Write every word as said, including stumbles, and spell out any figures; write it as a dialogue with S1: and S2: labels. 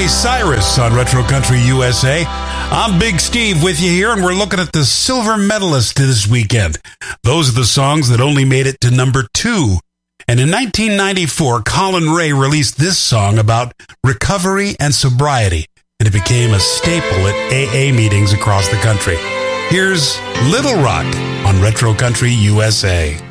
S1: Miley Cyrus on Retro Country U S A. I'm Big Steve with you here, and we're looking at the silver medalists this weekend. Those are the songs that only made it to number two. And in nineteen ninety-four, Colin Ray released this song about recovery and sobriety, and it became a staple at A A meetings across the country. Here's Little Rock on Retro Country U S A.